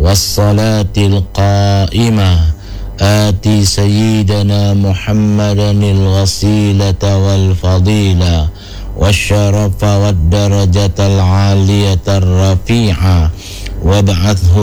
wassalatil qa'imah آتي سيدنا محمدا الوسيلة والفضيلة والشرف والدرجة العالية الرفيعة وابعثه